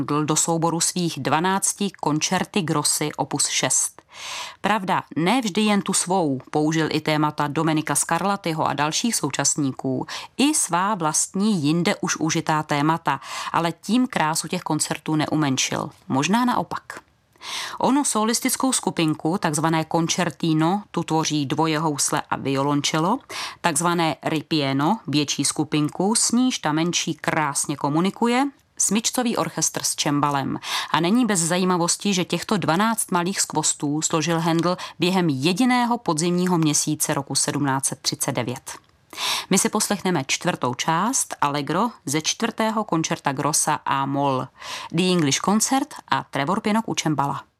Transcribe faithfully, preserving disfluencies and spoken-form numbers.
do souboru svých dvanácti koncerty grossy opus šest. Pravda, ne vždy jen tu svou, použil i témata Domenica Scarlattiho a dalších současníků, i svá vlastní jinde už užitá témata, ale tím krásu těch koncertů neumenšil. Možná naopak. Onu solistickou skupinku, takzvané concertino, tu tvoří dvoje housle a violoncello, takzvané ripieno, větší skupinku, s níž ta menší krásně komunikuje, smyčcový orchestr s čembalem. A není bez zajímavosti, že těchto dvanáct malých skvostů složil Handel během jediného podzimního měsíce roku sedmnáct set třicet devět. My si poslechneme čtvrtou část Allegro ze čtvrtého koncerta grossa A moll, The English Concert a Trevor Pinnock u čembala.